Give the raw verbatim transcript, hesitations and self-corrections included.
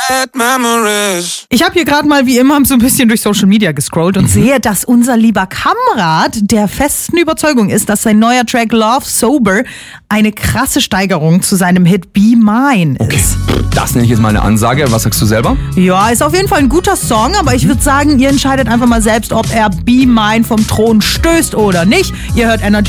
bad memories. Ich habe hier gerade mal wie immer so ein bisschen durch Social Media gescrollt und mhm. sehe, dass unser lieber Kamrat der festen Überzeugung ist, dass sein neuer Track Love Sober eine krasse Steigerung zu seinem Hit Be Mine ist. Okay, das nenne ich jetzt mal eine Ansage. Was sagst du selber? Ja, ist auf jeden Fall ein guter Song, aber ich würde sagen, ihr entscheidet einfach mal selbst, ob er Be Mine vom Thron stößt oder nicht. Ihr hört Energy